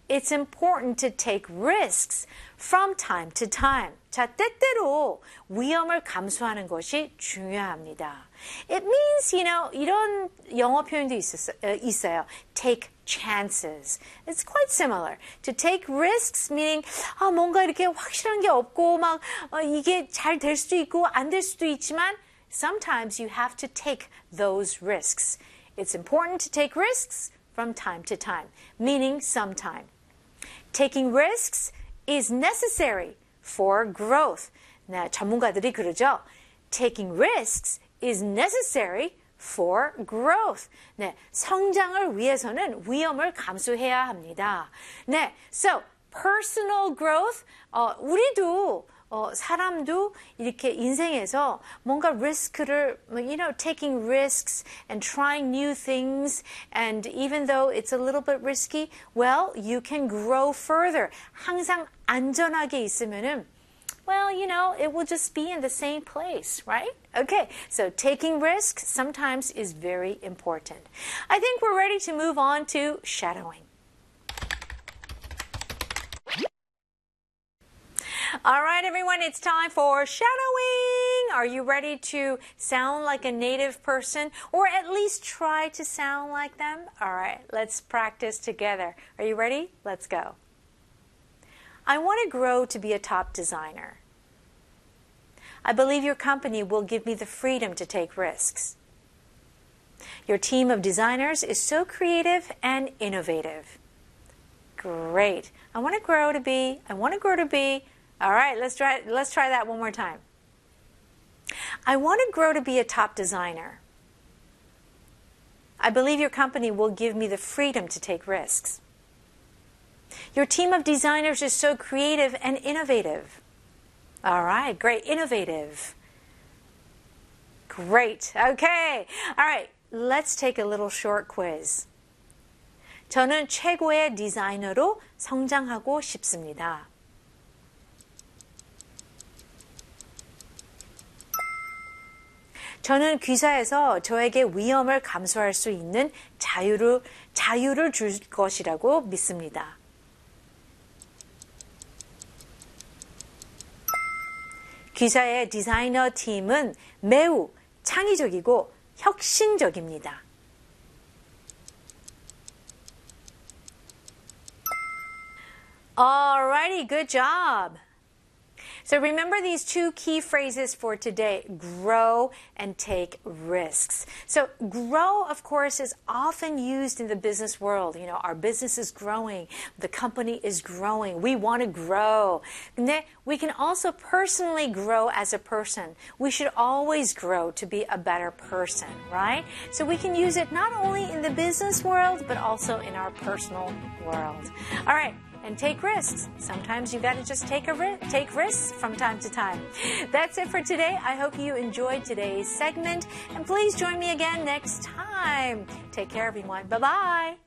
It's important to take risks from time to time. 자, 때때로 위험을 감수하는 것이 중요합니다. It means, 이런 영어 표현도 있어요. Take chances. It's quite similar. To take risks meaning 뭔가 이렇게 확실한 게 없고 막 이게 잘 될 수도 있고 안 될 수도 있지만 sometimes you have to take those risks. It's important to take risks from time to time, meaning sometime. Taking risks is necessary for growth. 네, 전문가들이 그러죠. Taking risks is necessary for growth. 네, 성장을 위해서는 위험을 감수해야 합니다. 네, so personal growth, 우리도 사람도 이렇게 인생에서 뭔가 리스크를, taking risks and trying new things, and even though it's a little bit risky, well, you can grow further. 항상 안전하게 있으면은, well, it will just be in the same place, right? Okay, so taking risks sometimes is very important. I think we're ready to move on to shadowing. All right, everyone, it's time for shadowing. Are you ready to sound like a native person, or at least try to sound like them? All right, let's practice together. Are you ready? Let's go. I want to grow to be a top designer. I believe your company will give me the freedom to take risks. Your team of designers is so creative and innovative. Great. I want to grow to be. All right, let's try that one more time. I want to grow to be a top designer. I believe your company will give me the freedom to take risks. Your team of designers is so creative and innovative. All right, great, innovative. Great, okay. All right, let's take a little short quiz. 저는 최고의 디자이너로 성장하고 싶습니다. 저는 귀사에서 저에게 위험을 감수할 수 있는 자유를 줄 것이라고 믿습니다. 귀사의 디자이너 팀은 매우 창의적이고 혁신적입니다. Alrighty, good job. So remember these two key phrases for today, grow and take risks. So grow, of course, is often used in the business world. Our business is growing. The company is growing. We want to grow. 근데 we can also personally grow as a person. We should always grow to be a better person, right? So we can use it not only in the business world, but also in our personal world. All right. And take risks. Sometimes you got to just take risks from time to time. That's it for today. I hope you enjoyed today's segment. And please join me again next time. Take care, everyone. Bye-bye.